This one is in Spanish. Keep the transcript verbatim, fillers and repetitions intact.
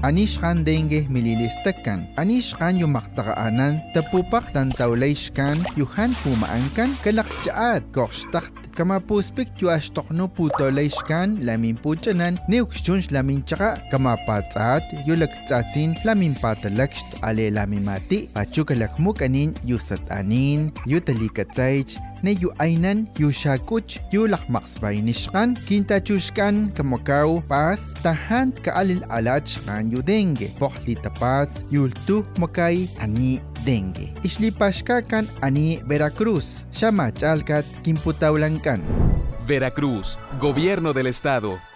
anishkan dengue mililistakan. Anishkan yung maktakaanan, tapupak tan tawlayshkan, yuhan pumaangkan, kalakjaat, kokstakt, kamapuspik yu ashtokno putolayshkan, lamin puchanan, neukshunsh lamin tsaka, kamapatsat, yu laktsatsin, lamin patalakst, ale lamin mati, pachu kalakmukanin, yu satanin, yu talikatsaych, na yu aynan, yu shakuch, yu lakmaksbaynishkan, kintachushkan, kamakaw, pas, tahan kaalil alach kan yu dengue, pokli tapas, yultu makay, ani dengue. Islipashka kan ani Veracruz, siya machalkat, kimputawlangkan. Veracruz, Gobierno del Estado.